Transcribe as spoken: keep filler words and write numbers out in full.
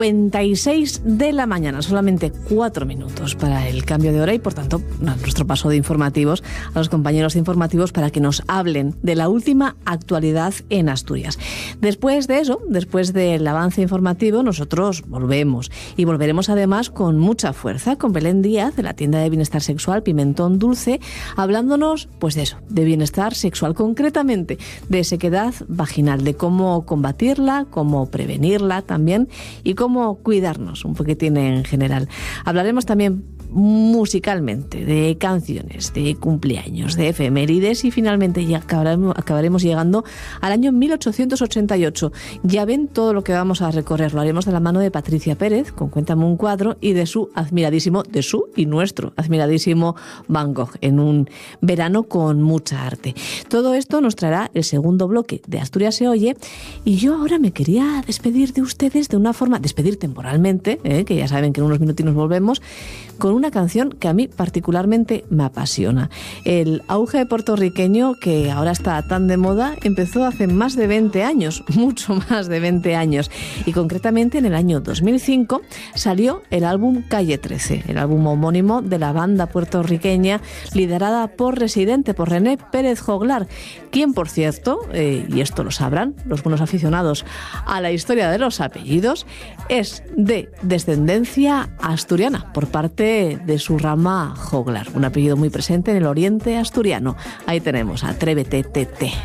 cincuenta y seis de la mañana, solamente cuatro minutos para el cambio de hora y por tanto nuestro paso de informativos a los compañeros de informativos para que nos hablen de la última actualidad en Asturias. Después de eso, después del avance informativo, nosotros volvemos y volveremos además con mucha fuerza con Belén Díaz de la tienda de bienestar sexual Pimentón Dulce, hablándonos pues de eso, de bienestar sexual, concretamente de sequedad vaginal, de cómo combatirla, cómo prevenirla también y cómo cuidarnos un poquitín en general. Hablaremos también musicalmente de canciones, de cumpleaños, de efemérides y finalmente ya acabaremos, acabaremos llegando al año mil ochocientos ochenta y ocho. Ya ven todo lo que vamos a recorrer. Lo haremos de la mano de Patricia Pérez con Cuéntame un cuadro y de su admiradísimo, de su y nuestro admiradísimo Van Gogh en un verano con mucha arte. Todo esto nos traerá el segundo bloque de Asturias se oye y yo ahora me quería despedir de ustedes de una forma, despedir temporalmente, eh, que ya saben que en unos minutinos volvemos, con una canción que a mí particularmente me apasiona. El auge puertorriqueño, que ahora está tan de moda, empezó hace más de veinte años, mucho más de veinte años. Y concretamente en el año dos mil cinco salió el álbum Calle trece, el álbum homónimo de la banda puertorriqueña liderada por Residente, por René Pérez Joglar, quien, por cierto, eh, y esto lo sabrán los buenos aficionados a la historia de los apellidos, es de descendencia asturiana por parte de su rama Joglar, un apellido muy presente en el oriente asturiano. Ahí tenemos Atrévete, Tete.